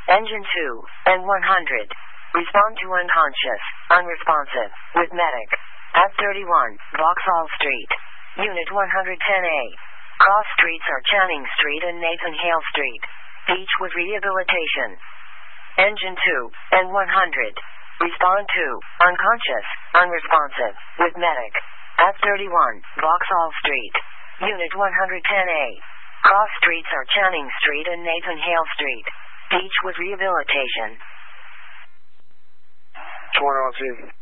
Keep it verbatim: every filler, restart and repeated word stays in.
Engine two and one hundred. Respond to unconscious, unresponsive, with medic. At thirty-one, Vauxhall Street. Unit one ten A. Cross streets are Channing Street and Nathan Hale Street. Each with rehabilitation. Engine two and one hundred. Respond to unconscious, unresponsive, with medic. At thirty-one, Vauxhall Street. Unit one ten A. Cross streets are Channing Street and Nathan Hale Street. Each with rehabilitation. twenty-one,